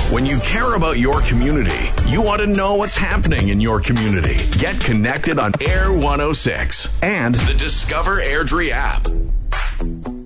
When you care about your community, you want to know what's happening in your community. Get connected on Air 106 and the Discover Airdrie app.